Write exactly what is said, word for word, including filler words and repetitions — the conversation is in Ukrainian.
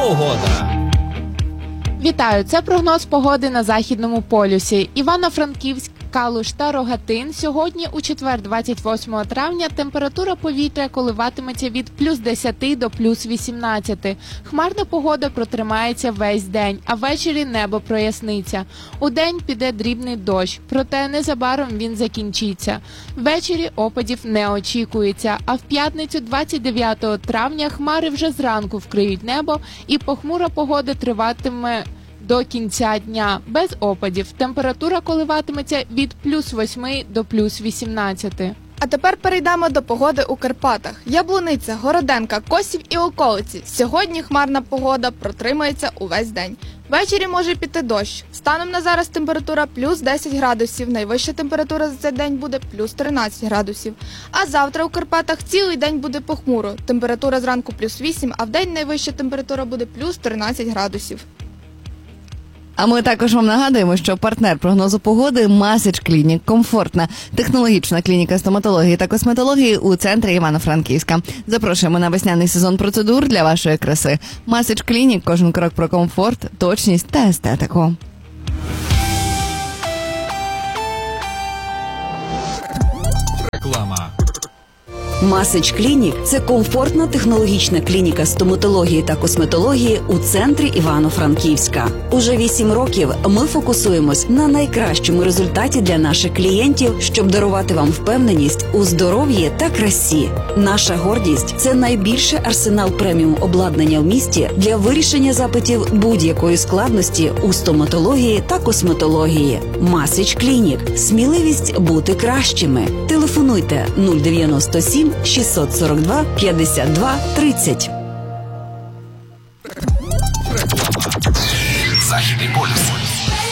Погода. Вітаю! Це прогноз погоди на Західному полюсі. Івано-Франківськ, Калуш та Рогатин. Сьогодні, у четвер, двадцять восьмого травня, температура повітря коливатиметься від плюс десяти до плюс вісімнадцяти. Хмарна погода протримається весь день, а ввечері небо проясниться. Удень піде дрібний дощ, проте незабаром він закінчиться. Ввечері опадів не очікується, а в п'ятницю, двадцять дев'ятого травня, хмари вже зранку вкриють небо і похмура погода триватиме до кінця дня, без опадів. Температура коливатиметься від плюс восьми до плюс вісімнадцяти. А тепер перейдемо до погоди у Карпатах. Яблуниця, Городенка, Косів і околиці. Сьогодні хмарна погода протримається увесь день. Ввечері може піти дощ. Станом на зараз температура плюс десять градусів, найвища температура за цей день буде плюс тринадцять градусів. А завтра у Карпатах цілий день буде похмуро. Температура зранку плюс вісім, а вдень найвища температура буде плюс тринадцять градусів. А ми також вам нагадуємо, що партнер прогнозу погоди – Масич Клінік. Комфортна технологічна клініка стоматології та косметології у центрі Івано-Франківська. Запрошуємо на весняний сезон процедур для вашої краси. Масич Клінік – кожен крок про комфорт, точність та естетику. Реклама. Масич Клінік – це комфортна технологічна клініка стоматології та косметології у центрі Івано-Франківська. Уже вісім років ми фокусуємось на найкращому результаті для наших клієнтів, щоб дарувати вам впевненість у здоров'ї та красі. Наша гордість – це найбільший арсенал преміум обладнання в місті для вирішення запитів будь-якої складності у стоматології та косметології. Масич Клінік – сміливість бути кращими. Телефонуйте нуль дев'яносто сім шістсот сорок два п'ятдесят два тридцять. Західний полюс.